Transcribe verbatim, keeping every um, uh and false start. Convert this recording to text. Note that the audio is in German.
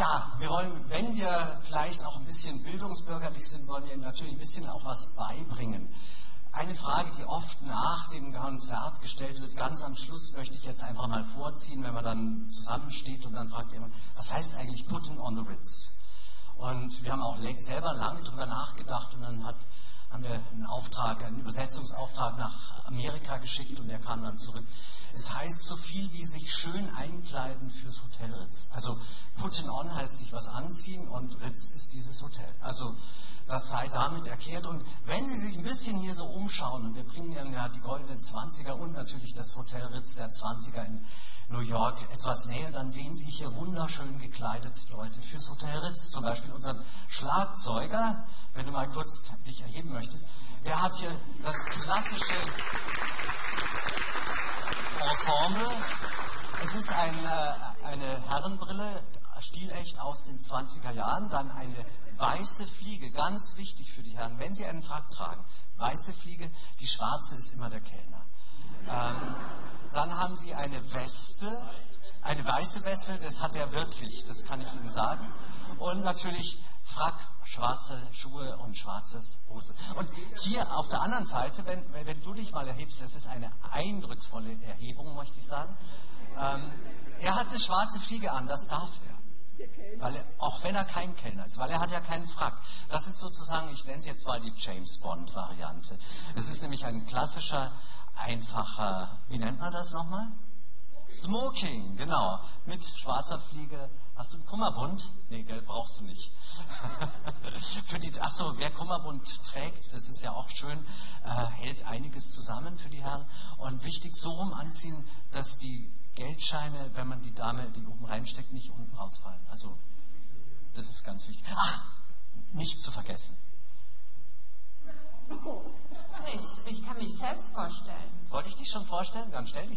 Ja, wir wollen, wenn wir vielleicht auch ein bisschen bildungsbürgerlich sind, wollen wir natürlich ein bisschen auch was beibringen. Eine Frage, die oft nach dem Konzert gestellt wird, ganz am Schluss möchte ich jetzt einfach mal vorziehen, wenn man dann zusammensteht und dann fragt jemand, was heißt eigentlich Putting on the Ritz? Und wir haben auch selber lange drüber nachgedacht und dann hat, haben wir einen Auftrag, einen Übersetzungsauftrag nach Amerika geschickt und der kam dann zurück. Es heißt so viel wie sich schön einkleiden fürs Hotel Ritz. Also Putting on heißt sich was anziehen und Ritz ist dieses Hotel. Also das sei damit erklärt. Und wenn Sie sich ein bisschen hier so umschauen, und wir bringen Ihnen ja die goldenen Zwanziger und natürlich das Hotel Ritz der Zwanziger in New York etwas näher, dann sehen Sie hier wunderschön gekleidet Leute fürs Hotel Ritz. Zum Beispiel unseren Schlagzeuger, wenn du mal kurz dich erheben möchtest, der hat hier das klassische Ensemble. Es ist ein, äh, eine Herrenbrille, stilecht aus den zwanziger Jahren, dann eine weiße Fliege, ganz wichtig für die Herren, wenn Sie einen Frack tragen, weiße Fliege, die schwarze ist immer der Kellner. Ähm, dann haben Sie eine Weste, eine weiße Weste, das hat er wirklich, das kann ich Ihnen sagen. Und natürlich Frack, schwarze Schuhe und schwarzes Hose. Und hier auf der anderen Seite, wenn, wenn du dich mal erhebst, das ist eine eindrucksvolle Erhebung, möchte ich sagen. Ähm, er hat eine schwarze Fliege an, das darf er. Weil er, auch wenn er kein Kellner ist, weil er hat ja keinen Frack. Das ist sozusagen, ich nenne es jetzt mal die James Bond Variante. Es ist nämlich ein klassischer, einfacher, wie nennt man das nochmal? Smoking, genau. Mit schwarzer Fliege. Hast du einen Kummerbund? Nee, Geld brauchst du nicht. Für die, achso, wer Kummerbund trägt, das ist ja auch schön, äh, hält einiges zusammen für die Herren. Und wichtig, so rum anziehen, dass die Geldscheine, wenn man die Dame, die oben reinsteckt, nicht unten rausfallen. Also, das ist ganz wichtig. Ach, nicht zu vergessen. Ich, ich kann mich selbst vorstellen. Wollte ich dich schon vorstellen? Dann stell dich